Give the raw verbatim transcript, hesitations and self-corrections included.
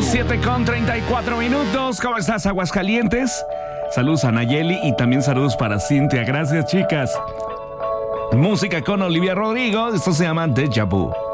siete con treinta y cuatro minutos. ¿Cómo estás, Aguascalientes? Saludos a Nayeli y también saludos para Cintia. Gracias, chicas. Música con Olivia Rodrigo. Esto se llama Deja Vu.